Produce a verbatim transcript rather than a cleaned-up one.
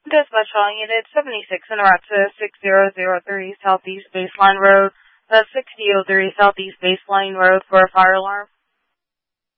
Dispatch calling Unit seventy-six in route to six zero zero three Southeast Baseline Road, the sixty oh three Southeast Baseline Road for a fire alarm.